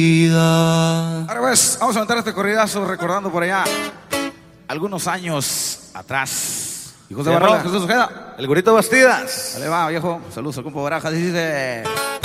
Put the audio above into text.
Ahora pues, vamos a aventar este corridazo recordando por allá algunos años atrás. Hijos de Barrola, Jesús Ojeda, El Gorrito Bastidas. dale va, viejo. Saludos al compa Barajas, dice.